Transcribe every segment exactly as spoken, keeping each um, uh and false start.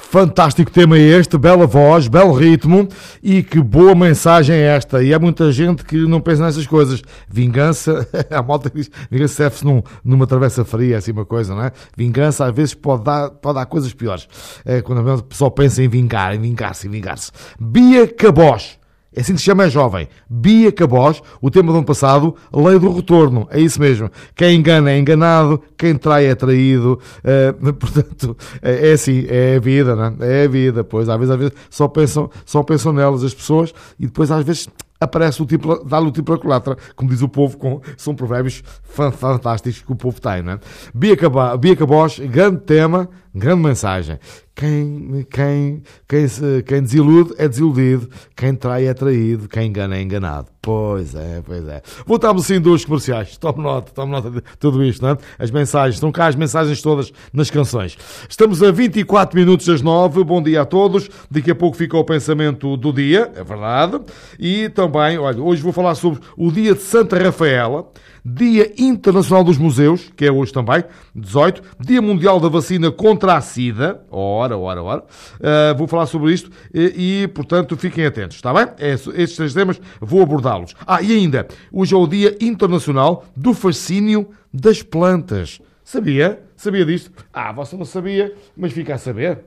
Fantástico tema este, bela voz, belo ritmo e que boa mensagem é esta. E há muita gente que não pensa nessas coisas. Vingança, a malta diz, vingança serve-se num, numa travessa fria, assim uma coisa, não é? Vingança às vezes pode dar, pode dar coisas piores. É quando a pessoa pensa em vingar, em vingar-se, em vingar-se. Bia Cabós. É assim que se chama, é jovem. Bia Cabós, o tema do ano passado, lei do retorno. É isso mesmo. Quem engana é enganado, quem trai é traído. Uh, portanto, é, é assim, é a vida, não é? É a vida, pois. Às vezes, às vezes só, pensam, só pensam nelas as pessoas e depois às vezes aparece o tipo, dá-lhe o tipo a culatra, como diz o povo, com, são provérbios fantásticos que o povo tem, não é? Bia, Cabá, Bia Cabós, grande tema, grande mensagem. Quem, quem, quem, se, quem desilude é desiludido, quem trai é traído, quem engana é enganado. Pois é, pois é. Voltámos assim dos comerciais. Tome nota, tome nota de tudo isto, não é? As mensagens, estão cá as mensagens todas nas canções. Estamos a vinte e quatro minutos das nove. Bom dia a todos. Daqui a pouco fica o pensamento do dia, é verdade. E também, olha, hoje vou falar sobre o dia de Santa Rafaela, Dia Internacional dos Museus, que é hoje também, dezoito, Dia Mundial da Vacina contra a SIDA, ora, ora, ora, uh, vou falar sobre isto e, e, portanto, fiquem atentos, está bem? É, estes três temas vou abordá-los. Ah, e ainda, hoje é o Dia Internacional do Fascínio das Plantas. Sabia? Sabia disto? Ah, você não sabia, mas fica a saber.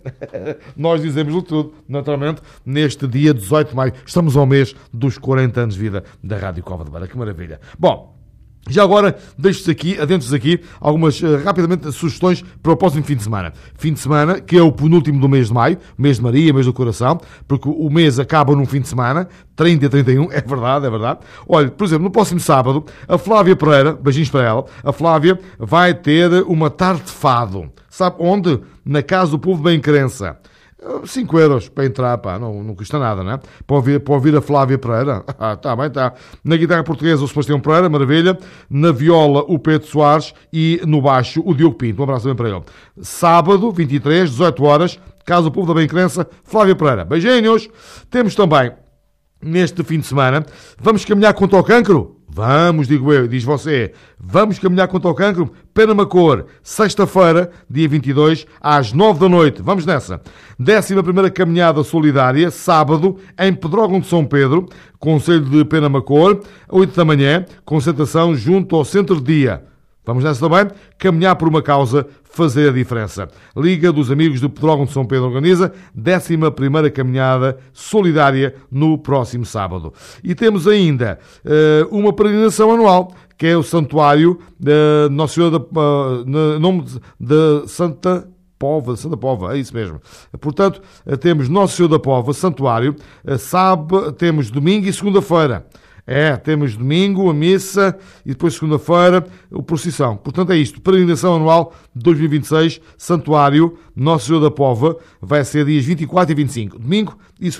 Nós dizemos-lhe tudo, naturalmente, neste dia dezoito de maio. Estamos ao mês dos quarenta anos de vida da Rádio Cova de Beira. Que maravilha. Bom, já agora, deixo-vos aqui, adentro-vos aqui, algumas, uh, rapidamente, sugestões para o próximo fim de semana. Fim de semana, que é o penúltimo do mês de maio, mês de Maria, mês do coração, porque o mês acaba num fim de semana, trinta e trinta e um, é verdade, é verdade. Olha, por exemplo, no próximo sábado, a Flávia Pereira, beijinhos para ela, a Flávia vai ter uma tarde de fado. Sabe onde? Na Casa do Povo de Bem-Crença. cinco euros para entrar, pá, não, não custa nada, não é? Para ouvir, para ouvir a Flávia Pereira, ah, tá bem, tá. Na guitarra portuguesa o Sebastião Pereira, maravilha. Na viola o Pedro Soares e no baixo o Diogo Pinto. Um abraço também para ele. Sábado, vinte e três, dezoito horas, Casa do Povo da Bem-Crença, Flávia Pereira. Beijinhos! Temos também, neste fim de semana, vamos caminhar contra o cancro? Vamos, digo eu, diz você. Vamos caminhar contra o cancro? Penamacor, sexta-feira, dia vinte e dois, às nove da noite. Vamos nessa. Décima primeira caminhada solidária, sábado, em Pedrógão de São Pedro, Concelho de Penamacor, oito da manhã, concentração junto ao Centro de Dia. Vamos nessa também? Caminhar por uma causa, fazer a diferença. Liga dos Amigos do Pedrógão de São Pedro organiza décima primeira caminhada solidária no próximo sábado. E temos ainda uh, uma peregrinação anual, que é o Santuário de Nossa Senhora, da, uh, no nome de Santa Póvoa, Santa Póvoa, é isso mesmo. Portanto, temos Nossa Senhora da Póvoa, Santuário, sabe, temos domingo e segunda-feira. É, temos domingo, a missa e depois segunda-feira o procissão. Portanto é isto, peregrinação anual de dois mil e vinte e seis, Santuário Nossa Senhora da Póvoa, vai ser dias vinte e quatro e vinte e cinco, domingo e segunda-feira.